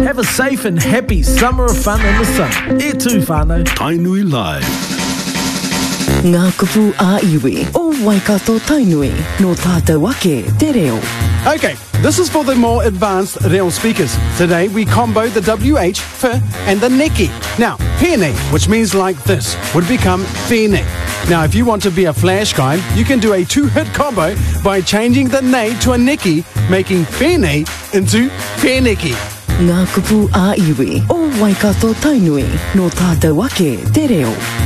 Have a safe and happy summer of fun in the sun. E tū whānau. Tainui Live. Ngā kupu a iwi o Waikato Tainui no tātou ake te reo. Okay, this is for the more advanced reo speakers. Today we combo the WH, F, and the neki. Now, pēne, which means like this, would become whēnei. Now, if you want to be a flash guy, you can do a two-hit combo by changing the nei to a neki, making whēnei into whēneki. Ngā kupu a iwi o Waikato Tainui no tātou ake te reo.